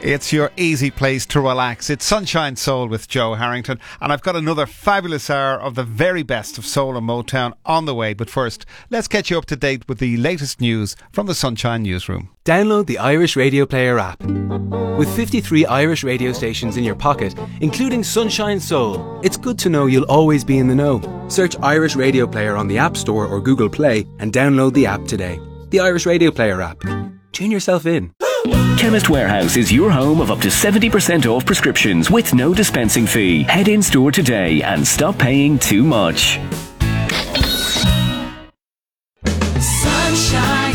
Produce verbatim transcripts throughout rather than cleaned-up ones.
It's your easy place to relax. It's Sunshine Soul with Joe Harrington, and I've got another fabulous hour of the very best of soul and Motown on the way. But first, let's get you up to date with the latest news from the Sunshine Newsroom. Download the Irish Radio Player app. With fifty-three Irish radio stations in your pocket, including Sunshine Soul, it's good to know you'll always be in the know. Search Irish Radio Player on the App Store or Google Play and download the app today. The Irish Radio Player app. Tune yourself in. Chemist Warehouse is your home of up to seventy percent off prescriptions with no dispensing fee. Head in store today and stop paying too much. Sunshine.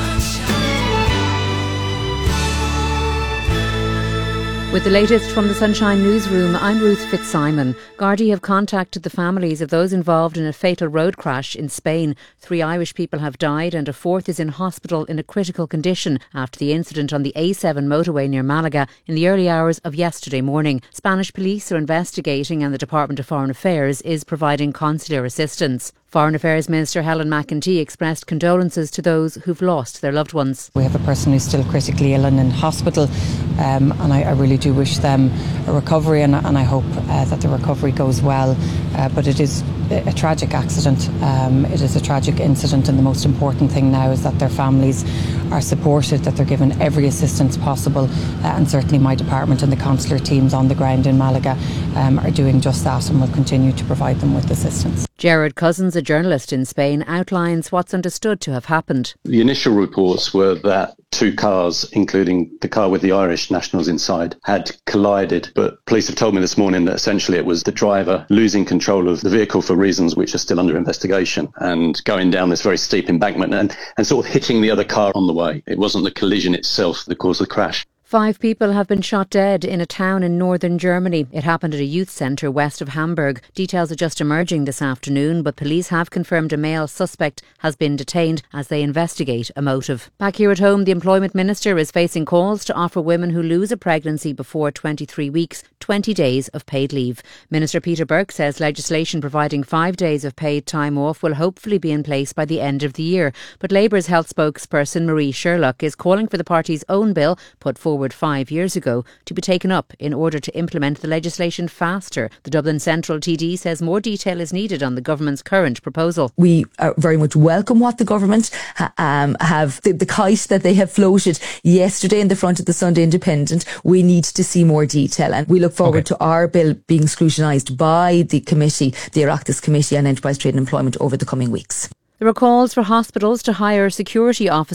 With the latest from the Sunshine Newsroom, I'm Ruth Fitzsimon. Gardaí have contacted the families of those involved in a fatal road crash in Spain. Three Irish people have died and a fourth is in hospital in a critical condition after the incident on the A seven motorway near Malaga in the early hours of yesterday morning. Spanish police are investigating and the Department of Foreign Affairs is providing consular assistance. Foreign Affairs Minister Helen McEntee expressed condolences to those who've lost their loved ones. We have a person who's still critically ill and in hospital, um, and I, I really do wish them a recovery, and, and I hope uh, that the recovery goes well. Uh, but it is a, a tragic accident. Um, it is a tragic incident, and the most important thing now is that their families are supported, that they're given every assistance possible, uh, and certainly my department and the consular teams on the ground in Malaga um, are doing just that and will continue to provide them with assistance. Gerard Cousins, a journalist in Spain, outlines what's understood to have happened. The initial reports were that two cars, including the car with the Irish nationals inside, had collided. But police have told me this morning that essentially it was the driver losing control of the vehicle for reasons which are still under investigation and going down this very steep embankment and, and sort of hitting the other car on the way. It wasn't the collision itself that caused the crash. Five people have been shot dead in a town in northern Germany. It happened at a youth centre west of Hamburg. Details are just emerging this afternoon, but police have confirmed a male suspect has been detained as they investigate a motive. Back here at home, the Employment Minister is facing calls to offer women who lose a pregnancy before twenty-three weeks twenty days of paid leave. Minister Peter Burke says legislation providing five days of paid time off will hopefully be in place by the end of the year. But Labour's health spokesperson Marie Sherlock is calling for the party's own bill, put forward five years ago, to be taken up in order to implement the legislation faster. The Dublin Central T D says more detail is needed on the government's current proposal. We uh, very much welcome what the government ha- um, have, the, the kite that they have floated yesterday in the front of the Sunday Independent. We need to see more detail, and we look forward okay. to our bill being scrutinised by the committee, the Oireachtas Committee on Enterprise, Trade and Employment over the coming weeks. There are calls for hospitals to hire security officers